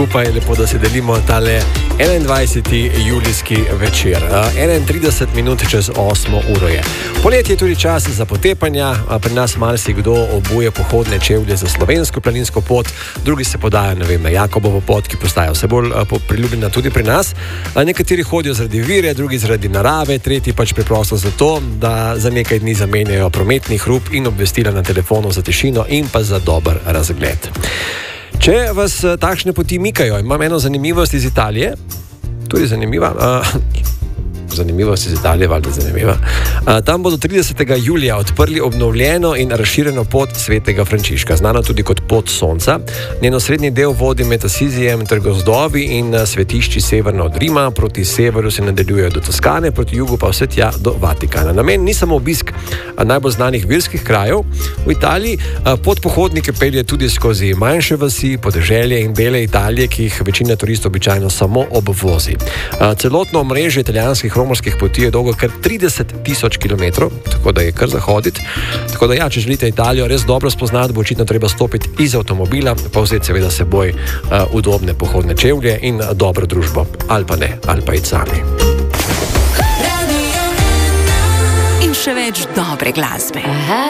skupaj, lepo, da se delimo tale 21. julijski večer. 31 minut čez 8 uro je. Poletje je tudi čas za potepanja, pri nas marsikdo obuje pohodne čevlje za slovensko planinsko pot, drugi se podajo, na Jakobovo pot, ki postaja vse bolj priljubljena tudi pri nas. Nekateri hodijo zaradi vire, drugi zaradi narave, tretji pač preprosto zato, da za nekaj dni zamenjajo prometni hrup in obvestila na telefonu za tišino in pa za dober razgled. Če vas takšne poti mikajo, imam eno zanimivost iz Italije, tudi zanimiva, zanimivost iz Italije, valjda zanimiva. Tam bodo 30. julija odprli obnovljeno in razširjeno pot svetega Frančiška, znano tudi kot pot sonca. Njeno srednji del vodi med Asizijem ter gozdovi in svetišči severno od Rima, proti severu se nadaljujejo do Toskane, proti jugu pa vse tja do Vatikana. Namen ni samo obisk najbolj znanih verskih krajev v Italiji, pot pohodnike pelje tudi skozi manjše vasi, podeželje in dele Italije, ki jih večina turistov običajno samo obvozi. Celotno omrežje italijanskih romorskih poti je dolgo kar 30.000 km, tako da je kar za hoditi. Tako da če želite Italijo res dobro spoznati, bo očitno treba stopiti iz avtomobila, pa vzeti seveda s seboj udobne pohodne čevlje in dobro družbo. Ali pa ne, ali pa iti sami. In še več dobre glasbe.